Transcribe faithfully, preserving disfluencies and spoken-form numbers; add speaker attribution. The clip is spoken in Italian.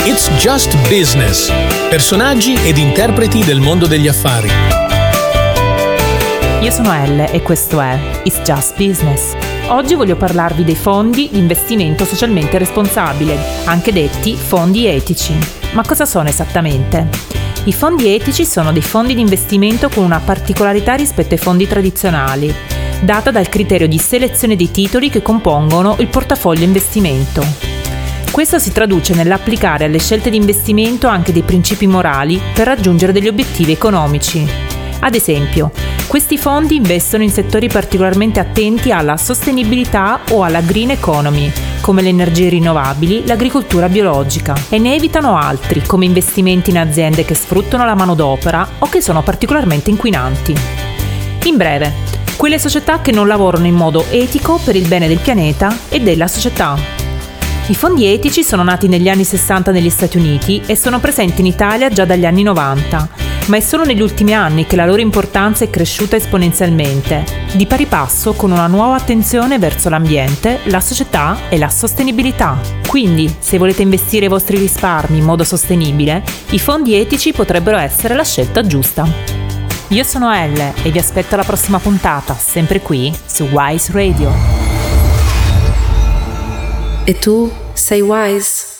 Speaker 1: It's Just Business. Personaggi ed interpreti del mondo degli affari.
Speaker 2: Io sono Elle e questo è It's Just Business. Oggi voglio parlarvi dei fondi di investimento socialmente responsabile, anche detti fondi etici. Ma cosa sono esattamente? I fondi etici sono dei fondi di investimento con una particolarità rispetto ai fondi tradizionali, data dal criterio di selezione dei titoli che compongono il portafoglio investimento. Questo si traduce nell'applicare alle scelte di investimento anche dei principi morali per raggiungere degli obiettivi economici. Ad esempio, questi fondi investono in settori particolarmente attenti alla sostenibilità o alla green economy, come le energie rinnovabili, l'agricoltura biologica, e ne evitano altri, come investimenti in aziende che sfruttano la manodopera o che sono particolarmente inquinanti. In breve, quelle società che non lavorano in modo etico per il bene del pianeta e della società. I fondi etici sono nati negli anni sessanta negli Stati Uniti e sono presenti in Italia già dagli anni novanta, ma è solo negli ultimi anni che la loro importanza è cresciuta esponenzialmente, di pari passo con una nuova attenzione verso l'ambiente, la società e la sostenibilità. Quindi, se volete investire i vostri risparmi in modo sostenibile, i fondi etici potrebbero essere la scelta giusta. Io sono Elle e vi aspetto alla prossima puntata, sempre qui su Wise Radio.
Speaker 3: E tu sei wise?